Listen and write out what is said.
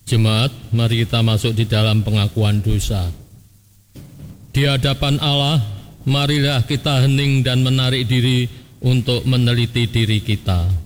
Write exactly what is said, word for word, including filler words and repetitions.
Jemaat, mari kita masuk di dalam pengakuan dosa. Di hadapan Allah, marilah kita hening dan menarik diri untuk meneliti diri kita.